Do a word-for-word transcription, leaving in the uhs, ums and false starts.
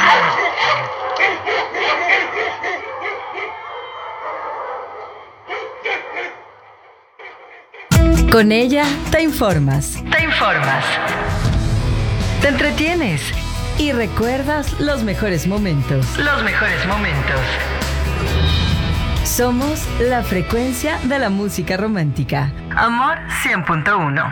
Con ella te informas. Te informas. Te entretienes. Y recuerdas los mejores momentos. Los mejores momentos. Somos la frecuencia de la música romántica. Amor cien punto uno.